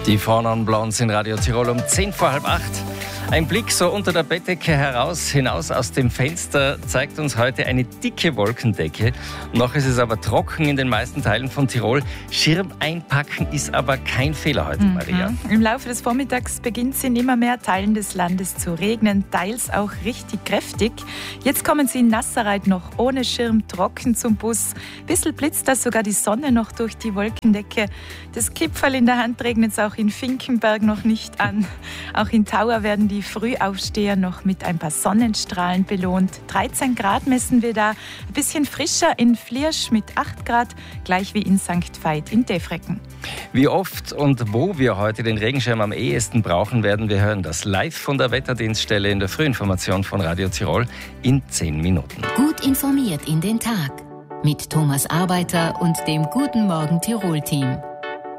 Die Vornamen Blondes in Radio Tirol um 8:10. Ein Blick so unter der Bettdecke hinaus aus dem Fenster zeigt uns heute eine dicke Wolkendecke. Noch ist es aber trocken in den meisten Teilen von Tirol. Schirm einpacken ist aber kein Fehler heute, Maria. Im Laufe des Vormittags beginnt es in immer mehr Teilen des Landes zu regnen, teils auch richtig kräftig. Jetzt kommen Sie in Nasserreit noch ohne Schirm trocken zum Bus. Bissl blitzt da sogar die Sonne noch durch die Wolkendecke. Das Kipferl in der Hand regnet es auch in Finkenberg noch nicht an. Auch in Tauer werden die Frühaufsteher noch mit ein paar Sonnenstrahlen belohnt. 13 Grad messen wir da. Ein bisschen frischer in Fliersch mit 8 Grad, gleich wie in St. Veit in Defrecken. Wie oft und wo wir heute den Regenschirm am ehesten brauchen, werden wir hören. Das live von der Wetterdienststelle in der Frühinformation von Radio Tirol in 10 Minuten. Gut informiert in den Tag mit Thomas Arbeiter und dem Guten Morgen Tirol-Team.